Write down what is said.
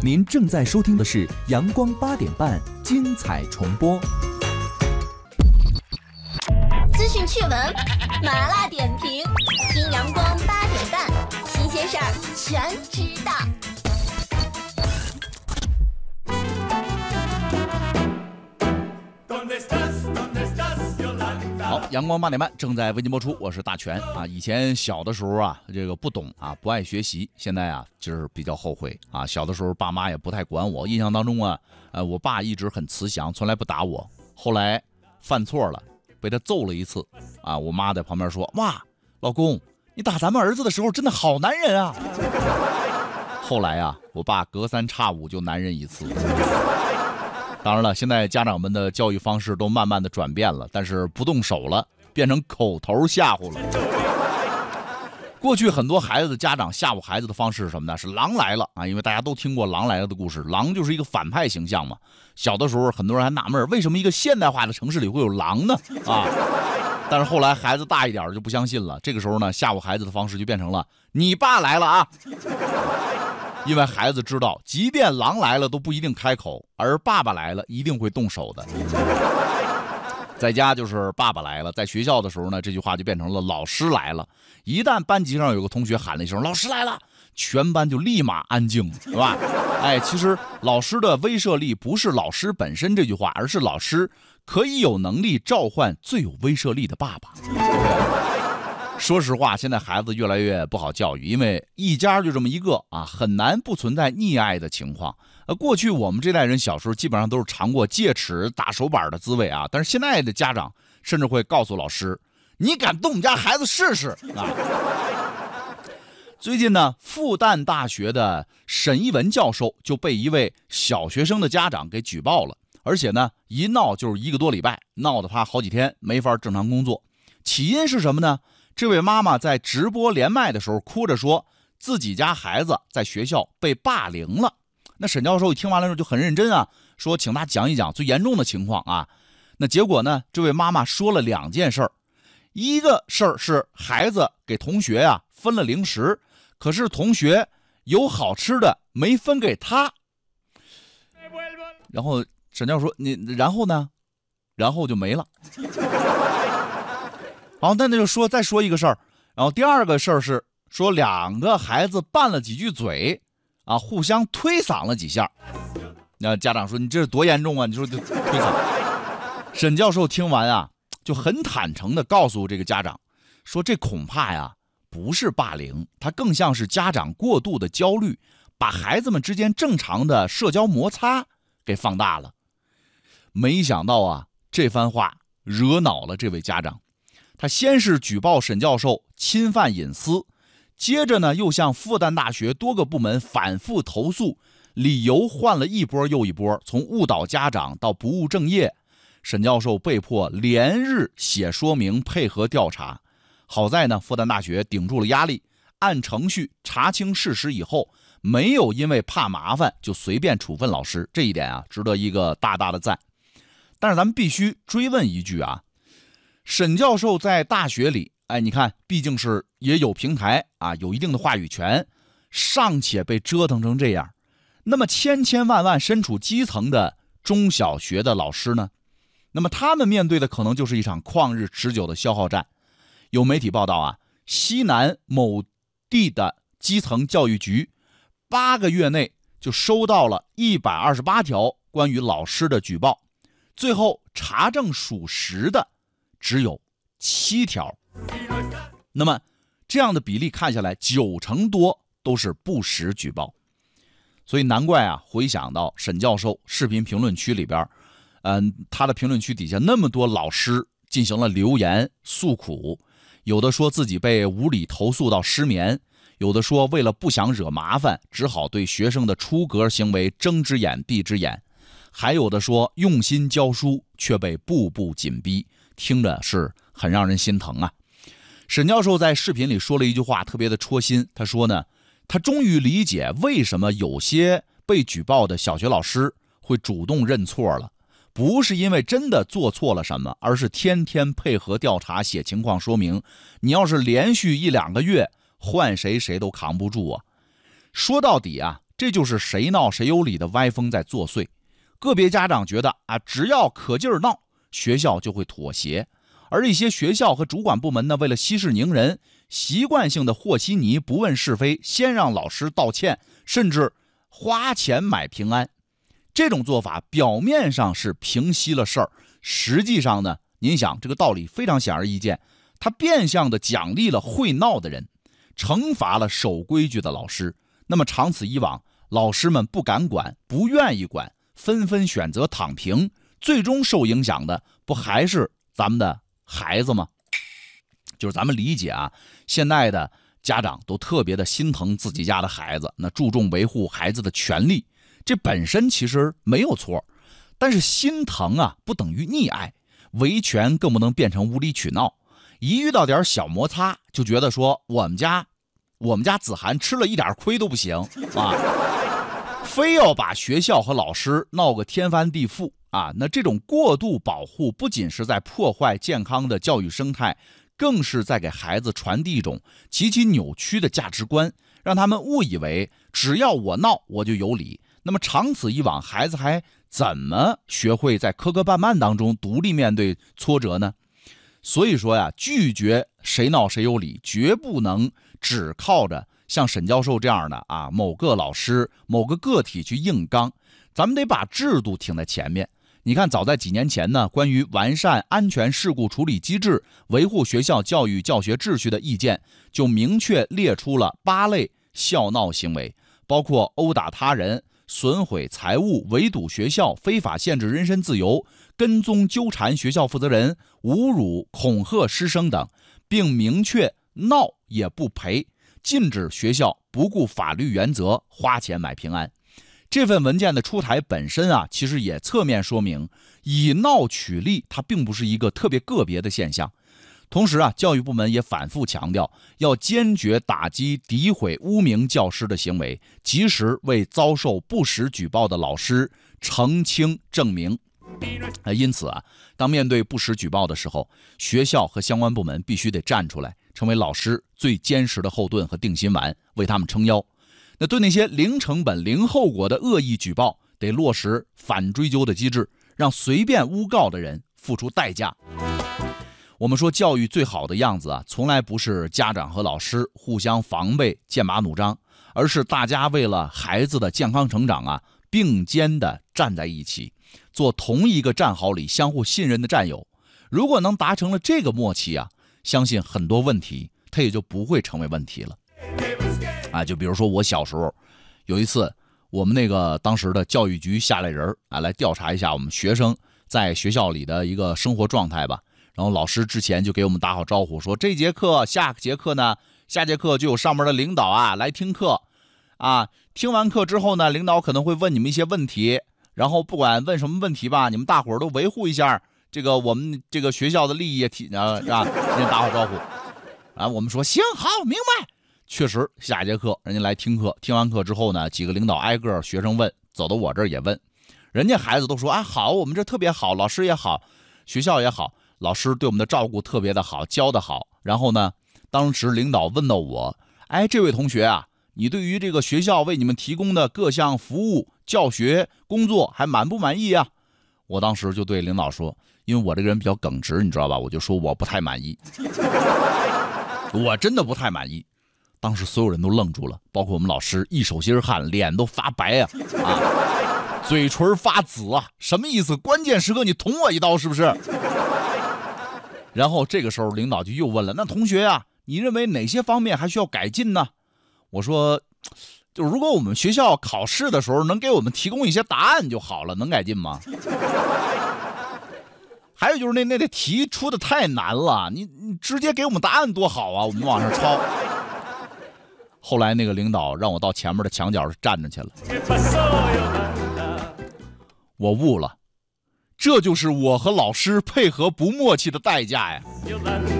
您正在收听的是阳光8点半精彩重播。 资讯趣闻，麻辣点评，听阳光8点半，新鲜事儿全知道。 好，阳光8点半正在为您播出，我是大全啊。以前小的时候啊，这个不懂啊，不爱学习，现在啊就是比较后悔啊。小的时候爸妈也不太管我，印象当中啊，我爸一直很慈祥，从来不打我。后来犯错了，被他揍了一次啊，我妈在旁边说：“哇，老公，你打咱们儿子的时候真的好男人啊。”后来啊，我爸隔三差五就男人一次。当然了，现在家长们的教育方式都慢慢的转变了，但是不动手了，变成口头吓唬了。过去很多孩子的家长吓唬孩子的方式是什么呢？是狼来了啊，因为大家都听过狼来了的故事，狼就是一个反派形象嘛。小的时候很多人还纳闷，为什么一个现代化的城市里会有狼呢？啊，但是后来孩子大一点就不相信了，这个时候呢，吓唬孩子的方式就变成了你爸来了啊。因为孩子知道，即便狼来了都不一定开口，而爸爸来了一定会动手的。在家就是爸爸来了，在学校的时候呢，这句话就变成了老师来了。一旦班级上有个同学喊了一声老师来了，全班就立马安静，是吧？哎，其实老师的威慑力不是老师本身这句话，而是老师可以有能力召唤最有威慑力的爸爸。说实话，现在孩子越来越不好教育，因为一家就这么一个啊，很难不存在溺爱的情况。过去我们这代人小时候基本上都是尝过戒尺打手板的滋味啊，但是现在的家长甚至会告诉老师，你敢动我们家孩子试试啊。最近呢，复旦大学的沈一文教授就被一位小学生的家长给举报了，而且呢，一闹就是1个多礼拜，闹得他好几天没法正常工作。起因是什么呢？这位妈妈在直播连麦的时候哭着说自己家孩子在学校被霸凌了。那沈教授一听完了之后就很认真啊，说请他讲一讲最严重的情况啊。那结果呢，这位妈妈说了2件事儿。一个事儿是孩子给同学啊分了零食，可是同学有好吃的没分给他。然后沈教授说你然后呢？然后就没了。好，那就再说一个事儿，然后第二个事儿是说2个孩子拌了几句嘴啊，互相推搡了几下。那家长说你这是多严重啊？你说就推搡。沈教授听完啊，就很坦诚地告诉这个家长说，这恐怕呀不是霸凌，它更像是家长过度的焦虑，把孩子们之间正常的社交摩擦给放大了。没想到啊，这番话惹恼了这位家长。他先是举报沈教授侵犯隐私，接着呢又向复旦大学多个部门反复投诉，理由换了一波又一波，从误导家长到不务正业。沈教授被迫连日写说明配合调查。好在呢，复旦大学顶住了压力，按程序查清事实以后，没有因为怕麻烦就随便处分老师，这一点啊值得一个大大的赞。但是咱们必须追问一句啊，沈教授在大学里，哎，你看，毕竟是也有平台啊，有一定的话语权，尚且被折腾成这样，那么千千万万身处基层的中小学的老师呢？那么他们面对的可能就是一场旷日持久的消耗战。有媒体报道啊，西南某地的基层教育局8个月内就收到了128条关于老师的举报，最后查证属实的只有7条。那么这样的比例看下来，90%多都是不实举报。所以难怪啊，回想到沈教授视频评论区里边，他的评论区底下那么多老师进行了留言诉苦，有的说自己被无理投诉到失眠，有的说为了不想惹麻烦，只好对学生的出格行为睁只眼闭只眼，还有的说用心教书却被步步紧逼，听着是很让人心疼啊。沈教授在视频里说了一句话特别的戳心，他说呢，他终于理解为什么有些被举报的小学老师会主动认错了，不是因为真的做错了什么，而是天天配合调查写情况说明。你要是连续1-2个月换谁都扛不住啊。说到底啊， 这就是谁闹谁有理的歪风在作祟。个别家长觉得只要可劲儿闹，学校就会妥协，而一些学校和主管部门呢，为了息事宁人，习惯性的和稀泥，不问是非，先让老师道歉，甚至花钱买平安。这种做法表面上是平息了事儿，实际上呢，您想这个道理非常显而易见，它变相的奖励了会闹的人，惩罚了守规矩的老师。那么长此以往，老师们不敢管，不愿意管，纷纷选择躺平，最终受影响的不还是咱们的孩子吗？就是咱们理解现在的家长都特别的心疼自己家的孩子，那注重维护孩子的权利，这本身其实没有错，但是心疼不等于溺爱，维权更不能变成无理取闹，一遇到点小摩擦就觉得说我们家子涵吃了一点亏都不行非要把学校和老师闹个天翻地覆那这种过度保护不仅是在破坏健康的教育生态，更是在给孩子传递一种极其扭曲的价值观，让他们误以为只要我闹我就有理。那么长此以往，孩子还怎么学会在磕磕绊绊当中独立面对挫折呢？所以说拒绝谁闹谁有理，绝不能只靠着像沈教授这样的某个老师某个个体去硬刚，咱们得把制度挺在前面。你看早在几年前呢，关于完善安全事故处理机制，维护学校教育教学秩序的意见就明确列出了8类校闹行为，包括殴打他人、损毁财物、围堵学校、非法限制人身自由、跟踪纠缠学校负责人、侮辱恐吓师生等，并明确闹也不赔，禁止学校不顾法律原则花钱买平安。这份文件的出台本身其实也侧面说明以闹取利它并不是一个特别个别的现象。同时教育部门也反复强调，要坚决打击诋毁污名教师的行为，及时为遭受不实举报的老师澄清证明。因此当面对不实举报的时候，学校和相关部门必须得站出来，成为老师最坚实的后盾和定心丸，为他们撑腰。那对那些零成本零后果的恶意举报，得落实反追究的机制，让随便诬告的人付出代价。我们说教育最好的样子从来不是家长和老师互相防备剑拔弩张，而是大家为了孩子的健康成长并肩的站在一起，做同一个战壕里相互信任的战友。如果能达成了这个默契相信很多问题它也就不会成为问题了。就比如说我小时候有一次，我们那个当时的教育局下来人来调查一下我们学生在学校里的一个生活状态吧。然后老师之前就给我们打好招呼，说这节课下节课就有上面的领导来听课听完课之后呢，领导可能会问你们一些问题，然后不管问什么问题吧，你们大伙儿都维护一下这个我们这个学校的利益人家打好招呼我们说行好明白。确实下节课人家来听课，听完课之后呢，几个领导挨个学生问，走到我这儿也问，人家孩子都说好，我们这特别好，老师也好，学校也好，老师对我们的照顾特别的好，教的好。然后呢，当时领导问到我，这位同学你对于这个学校为你们提供的各项服务、教学工作还满不满意我当时就对领导说，因为我这个人比较耿直，你知道吧，我就说我不太满意我真的不太满意。当时所有人都愣住了，包括我们老师，一手心汗，脸都发白嘴唇发紫什么意思？关键时刻你捅我一刀是不是？然后这个时候领导就又问了，那同学你认为哪些方面还需要改进呢？我说就如果我们学校考试的时候能给我们提供一些答案就好了，能改进吗？还有就是那题出的太难了，你直接给我们答案多好我们往上抄。后来那个领导让我到前面的墙角站着去了，我悟了，这就是我和老师配合不默契的代价呀。